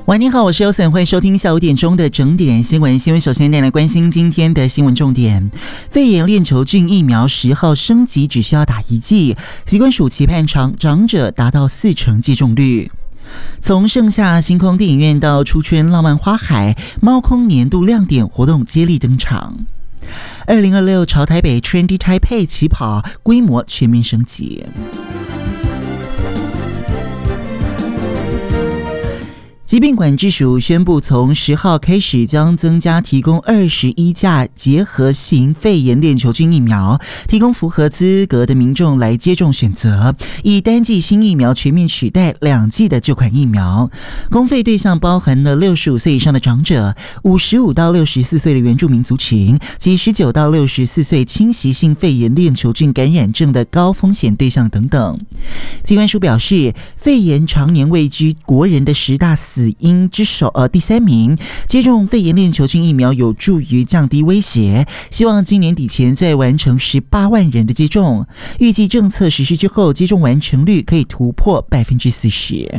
喂，你好，我是优森，欢迎收听下午点钟的整点新闻。首先带来关心今天的新闻重点：肺炎链球菌疫苗10号升级，只需要打1剂。疾管署期盼长者达到40%接种率。从盛夏星空电影院到初春浪漫花海，猫空年度亮点活动接力登场。2026朝台北 Trendy Taipei 起跑，规模全面升级。疾病管制署宣布，从10号开始将增加提供21价结合型肺炎链球菌疫苗，提供符合资格的民众来接种选择，以单剂新疫苗全面取代2剂的旧款疫苗。公费对象包含了65岁以上的长者、55到64岁的原住民族群及19到64岁侵袭性肺炎链球菌感染症的高风险对象等等。疾管署表示，肺炎常年位居国人的10大死因之首第3名，接种肺炎链球菌疫苗有助于降低威胁，希望今年底前再完成18万人的接种，预计政策实施之后，接种完成率可以突破40%。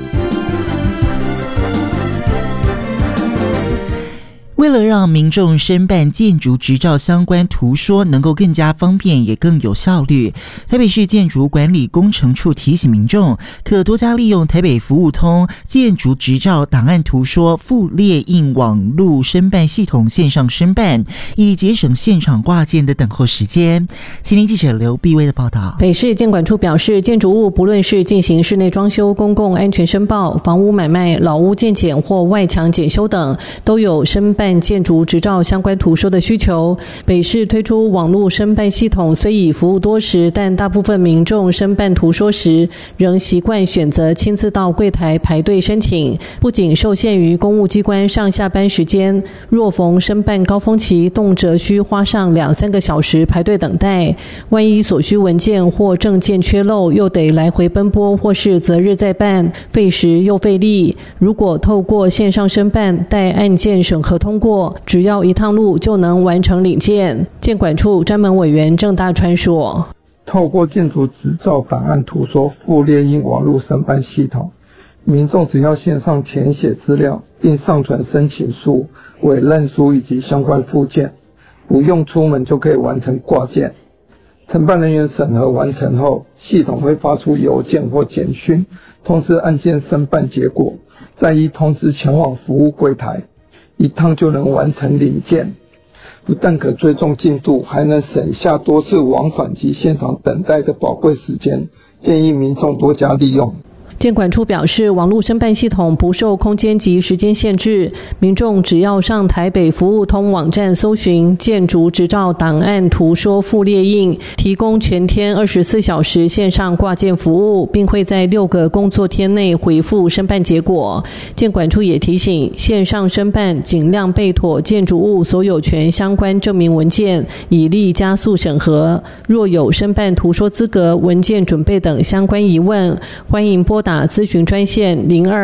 为了让民众申办建筑执照相关图说能够更加方便也更有效率，台北市建筑管理工程处提醒民众，可多加利用台北服务通建筑执照档案图说附列印网路申办系统线上申办，以节省现场挂件的等候时间。青年记者刘碧薇的报道。 北市建管处表示，建筑物不论是进行室内装修、公共安全申报、房屋买卖、老屋建检或外墙检修等，都有申办建筑执照相关图说的需求。北市推出网络申办系统，虽已服务多时，但大部分民众申办图说时，仍习惯选择亲自到柜台排队申请，不仅受限于公务机关上下班时间，若逢申办高峰期，动辄需花上2-3个小时排队等待。万一所需文件或证件缺漏，又得来回奔波，或是择日再办，费时又费力。如果透过线上申办，待案件审核通过，只要1趟路就能完成领件。建管处专门委员郑大川说， 透过建筑执照档案图说附列印网络申办系统，民众只要线上填写资料，并上传申请书、委任书以及相关附件，不用出门就可以完成挂件。承办人员审核完成后，系统会发出邮件或简讯通知案件申办结果，再依通知前往服务柜台，1趟就能完成领件，不但可追踪进度，还能省下多次往返及现场等待的宝贵时间，建议民众多加利用。 建管处表示，网络申办系统不受空间及时间限制，民众只要上台北服务通网站搜寻建筑执照档案图说附列印，提供全天24小时线上挂件服务，并会在6个工作天内回复申办结果。建管处也提醒，线上申办尽量备妥建筑物所有权相关证明文件，以利加速审核。若有申办图说资格、文件准备等相关疑问，欢迎拨打咨询专线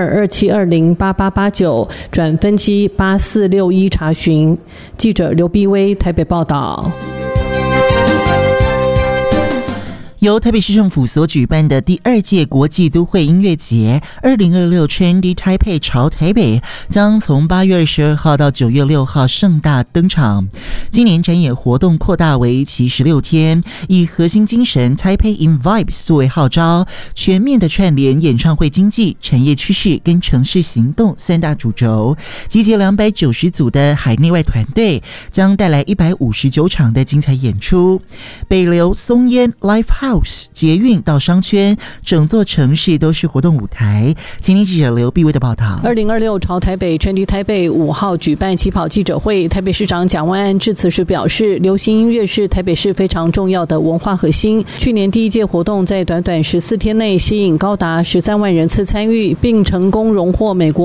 0227208889转分机8461查询。记者刘碧薇台北报道。 由台北市政府所举办的第2届国际都会音乐节2026 Trendy Taipei 朝台北将从8月22号到9月6号盛大登场。今年展演活动扩大为期16天，以核心精神 Taipei in Vibes 作为号召，全面的串联演唱会经济、产业趋势跟城市行动3大主轴，集结290组的海内外团队，将带来159场的精彩演出。北流、松烟、Live House、捷运到商圈，整座城市都是活动舞台。青年记者刘碧薇的报道。 2026朝台北 Trendy Taipei 5号举办起跑记者会，台北市长蒋万安致辞时表示，流行音乐是台北市非常重要的文化核心。去年第1届活动在短短14天内吸引高达13万人次参与，并成功荣获美国